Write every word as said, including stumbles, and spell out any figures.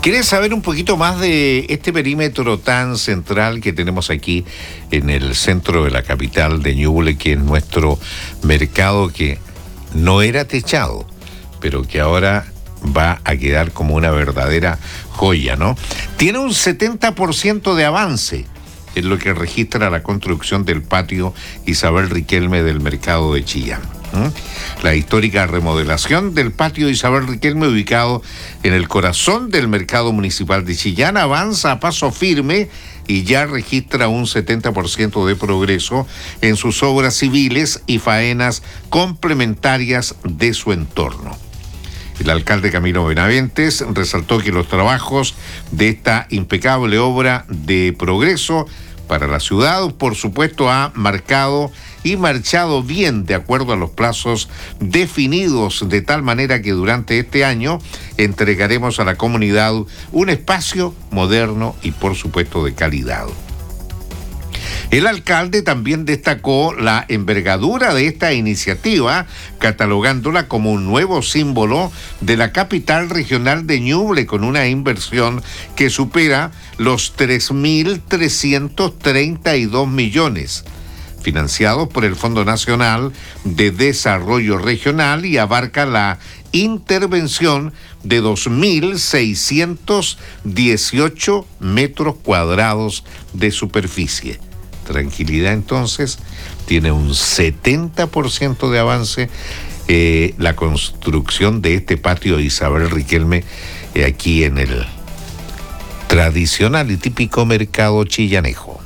¿Quieres saber un poquito más de este perímetro tan central que tenemos aquí en el centro de la capital de Ñuble, que es nuestro mercado que no era techado, pero que ahora va a quedar como una verdadera joya, ¿no? Tiene un setenta por ciento de avance en lo que registra la construcción del patio Isabel Riquelme del mercado de Chillán. ¿Mm? La histórica remodelación del patio Isabel Riquelme, ubicado en el corazón del mercado municipal de Chillán, avanza a paso firme y ya registra un setenta por ciento de progreso en sus obras civiles y faenas complementarias de su entorno. El alcalde Camilo Benavientes resaltó que los trabajos de esta impecable obra de progreso para la ciudad, por supuesto, ha marcado y marchado bien de acuerdo a los plazos definidos, de tal manera que durante este año entregaremos a la comunidad un espacio moderno y, por supuesto, de calidad. El alcalde también destacó la envergadura de esta iniciativa, catalogándola como un nuevo símbolo de la capital regional de Ñuble, con una inversión que supera los tres mil trescientos treinta y dos millones, financiados por el Fondo Nacional de Desarrollo Regional, y abarca la intervención de dos mil seiscientos dieciocho metros cuadrados de superficie. Tranquilidad, entonces, tiene un setenta por ciento de avance eh, la construcción de este patio Isabel Riquelme eh, aquí en el tradicional y típico mercado chillanejo.